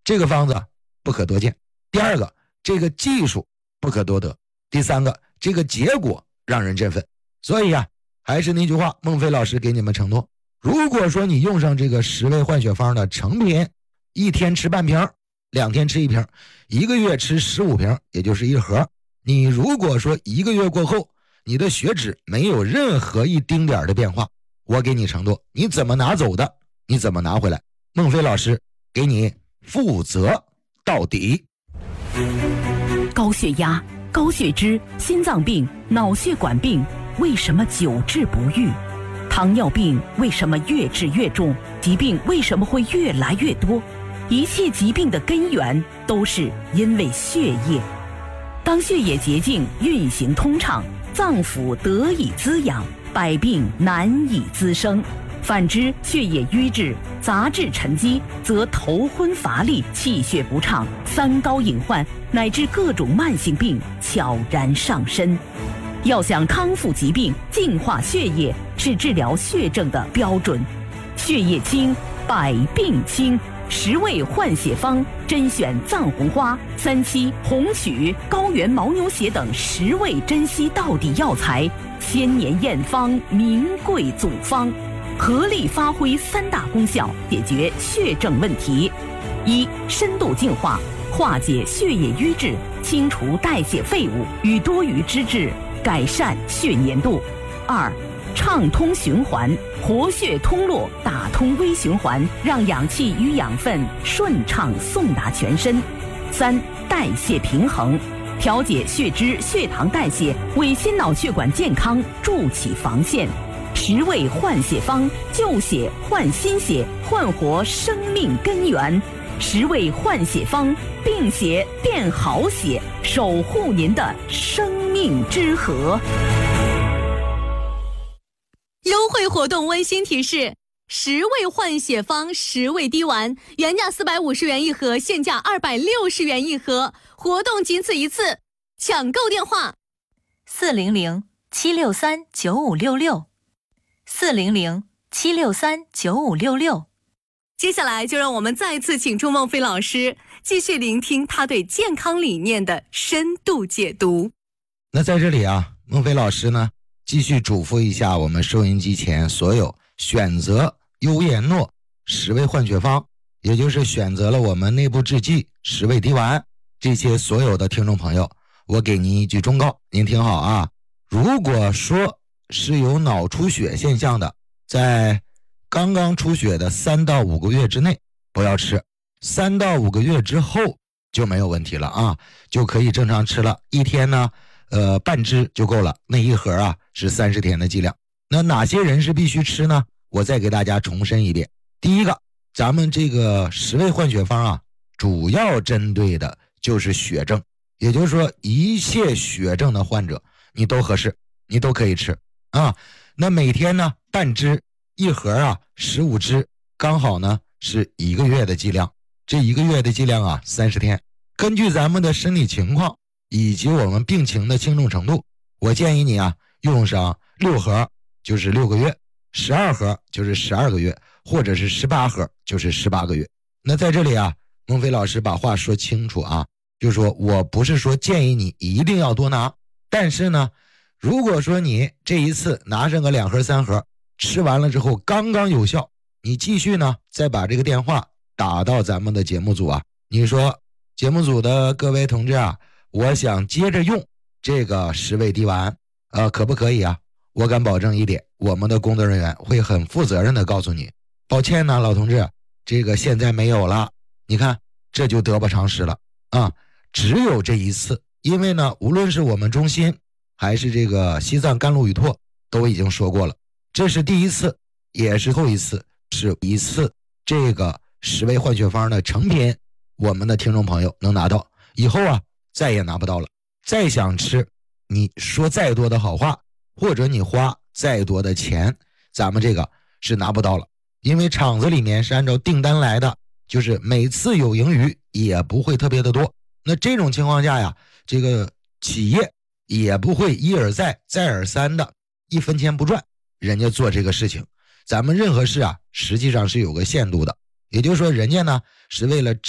这个方子不可多见。第二个，这个技术不可多得。第三个，这个结果让人振奋。所以还是那句话，孟非老师给你们承诺，如果说你用上这个10味换血方的成品，一天吃半瓶，2天吃1瓶，1个月吃15瓶，也就是1盒。你如果说1个月过后，你的血脂没有任何一丁点的变化，我给你承诺，你怎么拿走的，你怎么拿回来，孟非老师给你负责到底。 高血压、高血脂、心脏病、脑血管病为什么久治不愈？糖尿病为什么越治越重？疾病为什么会越来越多？一切疾病的根源都是因为血液。当血液洁净运行通畅，脏腑得以滋养，百病难以滋生。反之，血液瘀滞、杂质沉积，则头昏乏力、气血不畅、三高隐患，乃至各种慢性病悄然上身。要想康复疾病、净化血液，是治疗血症的标准。血液清，百病清。10味换血方甄选藏红花、3七、红曲、高原牦牛血等10味珍稀到底药材，千年验方，名贵组方，合力发挥3大功效，解决血症问题。1. 深度净化，化解血液瘀滞，清除代谢废物与多余脂质，改善血粘度。2. 畅通循环，活血通络，打通微循环，让氧气与养分顺畅送达全身。3. 代谢平衡，调节血脂、血糖代谢，为心脑血管健康筑起防线。10味换血方，旧血换新血，焕活生命根源。10味换血方，病血变好血，守护您的生命之河。 优惠活动温馨提示：10味换血方10味滴丸，原价450元一盒，现价260元一盒，活动仅此一次，抢购电话 400-763-9566，400-763-9566。 接下来就让我们再次请出孟非老师，继续聆听他对健康理念的深度解读。 那在这里孟非老师呢，继续嘱咐一下我们收音机前所有选择优颜诺10味换血方，也就是选择了我们内部制剂10味滴丸，这些所有的听众朋友，我给您一句忠告，您听好如果说是有脑出血现象的，在刚刚出血的3到5个月之内不要吃，3到5个月之后就没有问题了就可以正常吃了。一天呢半支就够了，那一盒是30天的剂量。那哪些人是必须吃呢？我再给大家重申一遍。第一个，咱们这个10味换血方主要针对的就是血症，也就是说一切血症的患者你都合适，你都可以吃那每天呢半支，一盒15支，刚好呢是1个月的剂量。这1个月的剂量30天。根据咱们的身体情况以及我们病情的轻重程度，我建议你用上6盒就是6个月，12盒就是12个月，或者是18盒就是18个月。那在这里孟非老师把话说清楚就是说我不是说建议你一定要多拿，但是呢如果说你这一次拿上个2盒3盒，吃完了之后刚刚有效，你继续呢再把这个电话打到咱们的节目组你说节目组的各位同志我想接着用这个10味滴丸可不可以我敢保证一点，我们的工作人员会很负责任的告诉你，抱歉呢老同志，这个现在没有了。你看这就得不偿失了只有这一次。因为呢无论是我们中心还是这个西藏甘露与拓都已经说过了，这是第一次也是后一次，是一次这个10味换血方的成品我们的听众朋友能拿到，以后再也拿不到了。再想吃，你说再多的好话，或者你花再多的钱，咱们这个是拿不到了。因为厂子里面是按照订单来的，就是每次有盈余也不会特别的多。那这种情况下这个企业也不会一而再再而三的1分钱不赚，人家做这个事情。咱们任何事实际上是有个限度的，也就是说人家呢是为了